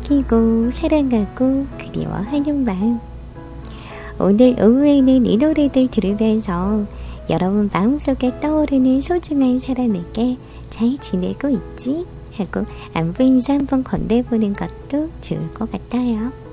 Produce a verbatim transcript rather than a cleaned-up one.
아끼고 사랑하고 그리워하는 마음. 오늘 오후에는 이 노래들 들으면서 여러분 마음속에 떠오르는 소중한 사람에게 잘 지내고 있지? 하고 안부 인사 한번 건네보는 것도 좋을 것 같아요.